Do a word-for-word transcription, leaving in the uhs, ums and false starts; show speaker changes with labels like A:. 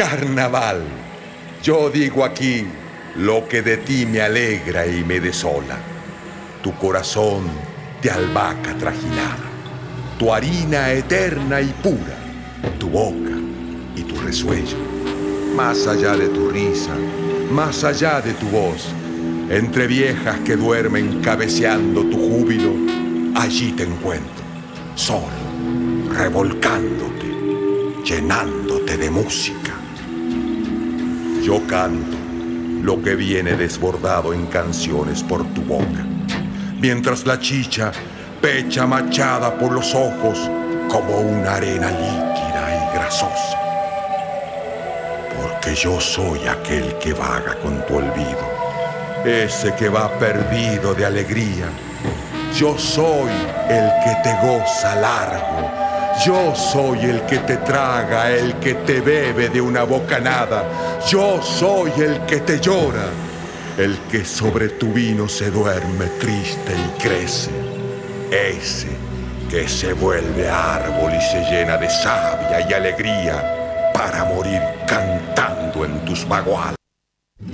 A: Carnaval, yo digo aquí lo que de ti me alegra y me desola. Tu corazón de albahaca trajinada, tu harina eterna y pura, tu boca y tu resuello. Más allá de tu risa, más allá de tu voz, entre viejas que duermen cabeceando tu júbilo, allí te encuentro, solo, revolcándote, llenándote de música. Yo canto lo que viene desbordado en canciones por tu boca, mientras la chicha pecha machada por los ojos como una arena líquida y grasosa. Porque yo soy aquel que vaga con tu olvido, ese que va perdido de alegría. Yo soy el que te goza largo, yo soy el que te traga, el que te bebe de una bocanada. Yo soy el que te llora, el que sobre tu vino se duerme triste y crece. Ese que se vuelve árbol y se llena de savia y alegría para morir cantando en tus baguales.